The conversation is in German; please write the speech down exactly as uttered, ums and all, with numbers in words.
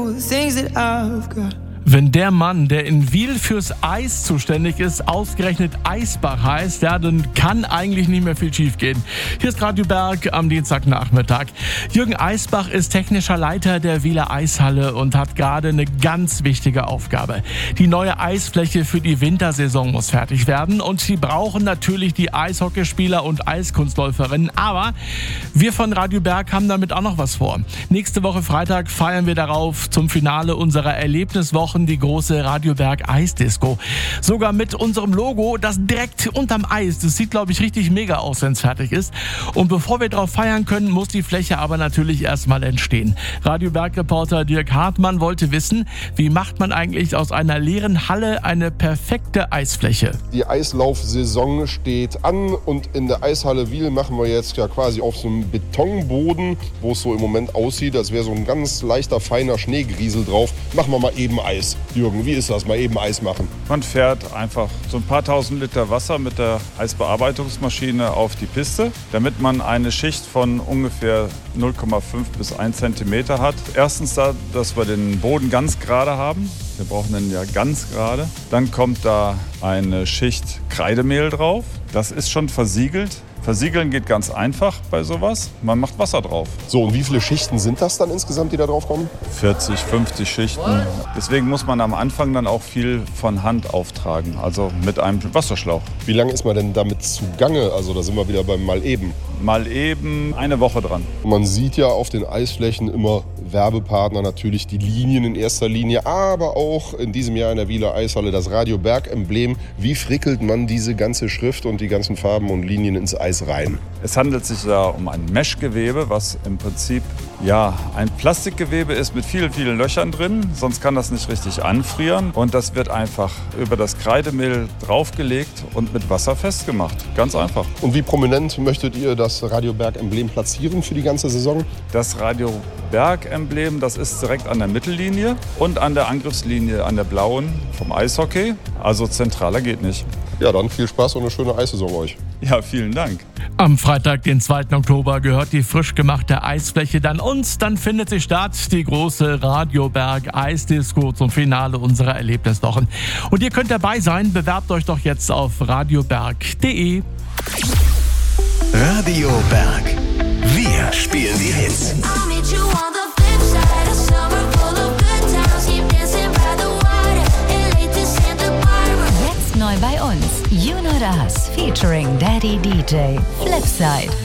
things that I've got. Wenn der Mann, der in Wil fürs Eis zuständig ist, ausgerechnet Eisbach heißt, ja, dann kann eigentlich nicht mehr viel schief gehen. Hier ist Radio Berg am Dienstagnachmittag. Jürgen Eisbach ist technischer Leiter der Wiler Eishalle und hat gerade eine ganz wichtige Aufgabe. Die neue Eisfläche für die Wintersaison muss fertig werden und sie brauchen natürlich die Eishockeyspieler und Eiskunstläuferinnen. Aber wir von Radio Berg haben damit auch noch was vor. Nächste Woche Freitag feiern wir darauf zum Finale unserer Erlebniswoche die große Radio Berg Eisdisco. Sogar mit unserem Logo, das direkt unterm Eis. Das sieht, glaube ich, richtig mega aus, wenn es fertig ist. Und bevor wir drauf feiern können, muss die Fläche aber natürlich erstmal entstehen. Radio Berg-Reporter Dirk Hartmann wollte wissen, wie macht man eigentlich aus einer leeren Halle eine perfekte Eisfläche? Die Eislaufsaison steht an und in der Eishalle Wil machen wir jetzt ja quasi auf so einem Betonboden, wo es so im Moment aussieht, als wäre so ein ganz leichter, feiner Schneegriesel drauf. Machen wir mal eben Eis. Jürgen, wie ist das? Mal eben Eis machen. Man fährt einfach so ein paar tausend Liter Wasser mit der Eisbearbeitungsmaschine auf die Piste, damit man eine Schicht von ungefähr null Komma fünf bis ein Zentimeter hat. Erstens da, dass wir den Boden ganz gerade haben. Wir brauchen den ja ganz gerade. Dann kommt da eine Schicht Kreidemehl drauf. Das ist schon versiegelt. Versiegeln geht ganz einfach bei sowas. Man macht Wasser drauf. So, und wie viele Schichten sind das dann insgesamt, die da drauf kommen? vierzig, fünfzig Schichten. Deswegen muss man am Anfang dann auch viel von Hand auftragen, also mit einem Wasserschlauch. Wie lange ist man denn damit zugange? Also da sind wir wieder beim Mal eben. Mal eben eine Woche dran. Man sieht ja auf den Eisflächen immer Werbepartner, natürlich die Linien in erster Linie, aber auch in diesem Jahr in der Wiler Eishalle das Radio Berg-Emblem. Wie frickelt man diese ganze Schrift und die ganzen Farben und Linien ins Eis rein? Es handelt sich da um ein Meshgewebe, was im Prinzip ja, ein Plastikgewebe ist mit vielen, vielen Löchern drin. Sonst kann das nicht richtig anfrieren. Und das wird einfach über das Kreidemehl draufgelegt und mit Wasser festgemacht. Ganz einfach. Und wie prominent möchtet ihr das Radio Berg-Emblem platzieren für die ganze Saison? Das Radio Berg-Emblem, das ist direkt an der Mittellinie und an der Angriffslinie, an der blauen vom Eishockey. Also zentraler geht nicht. Ja, dann viel Spaß und eine schöne Eissaison euch. Ja, vielen Dank. Am Freitag, den zweiten Oktober, gehört die frisch gemachte Eisfläche dann uns. Dann findet sie statt, die große Radio Berg Eisdisco zum Finale unserer Erlebniswochen. Und ihr könnt dabei sein, bewerbt euch doch jetzt auf radioberg punkt de. Radio Berg. Wir spielen die Hits. Jetzt neu bei uns. You Know Das featuring Daddy D J. Flipside.